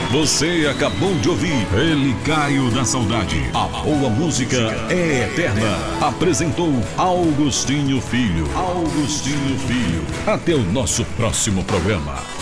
Você acabou de ouvir Relicário da Saudade. A boa música é eterna. Apresentou Augustinho Filho. Até o nosso próximo programa.